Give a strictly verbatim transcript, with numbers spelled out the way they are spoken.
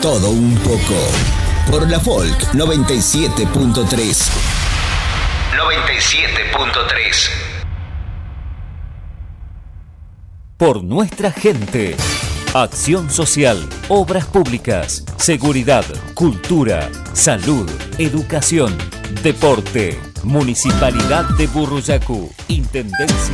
todo un poco. Por la Folk noventa y siete punto tres. noventa y siete punto tres. Por nuestra gente. Acción social, obras públicas, seguridad, cultura, salud, educación, deporte. Municipalidad de Burruyacu. Intendencia.